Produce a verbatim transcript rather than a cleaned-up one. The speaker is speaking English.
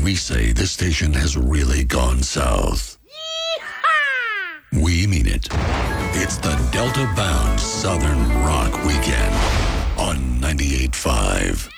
we say this station has really gone south. Yeehaw! We mean it. It's the Delta Bound Southern Rock Weekend on ninety-eight point five.